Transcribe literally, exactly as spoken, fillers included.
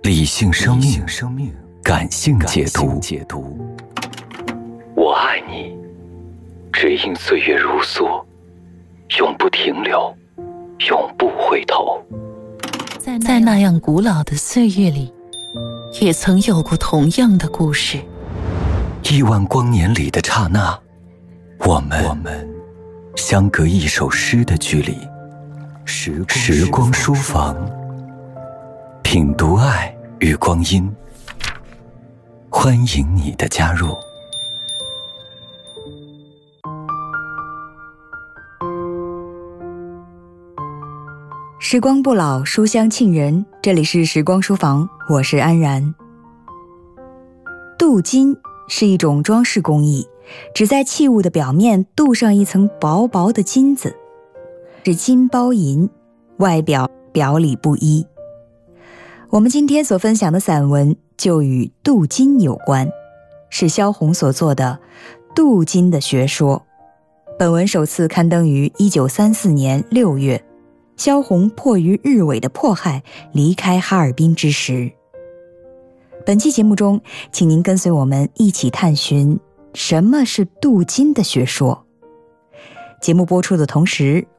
理性生命，感性解读。我爱你，只因岁月如梭，永不停留，永不回头。 在那样古老的岁月里，也曾有过同样的故事。 亿万光年里的刹那，我们相隔一首诗的距离。时光书房，品读爱与光阴，欢迎你的加入。 时光不老，书香沁人，这里是时光书房，我是安然。镀金是一种装饰工艺，只在器物的表面镀上一层薄薄的金子，是金包银，外表表里不一。我们今天所分享的散文就与镀金有关，是萧红所作的《镀金的学说》。本文首次刊登于一九三四年六月，萧红迫于日伪的迫害，离开哈尔滨之时。本期节目中，请您跟随我们一起探寻什么是镀金的学说。节目播出的同时，